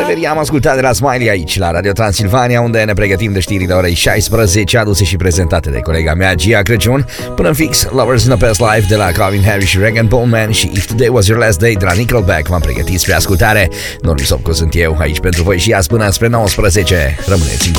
Reverie am ascultat de la Smiley aici, la Radio Transilvania, unde ne pregătim de știrile orei 16, aduse și prezentate de colega mea, Gia Crăciun. Până în fix, Lovers in a Past Life de la Calvin Harris și Regan Bowman și If Today Was Your Last Day de la Nickelback v-am pregătit spre ascultare. Normi Sopco sunt eu, aici pentru voi și azi până spre 19. Rămâneți în